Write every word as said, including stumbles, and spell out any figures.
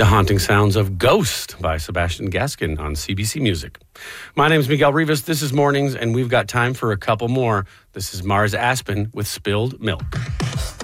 The haunting sounds of Ghost by Sebastian Gaskin on C B C Music. My name is Miguel Rivas. This is Mornings, and we've got time for a couple more. This is Mars Aspen with Spilled Milk.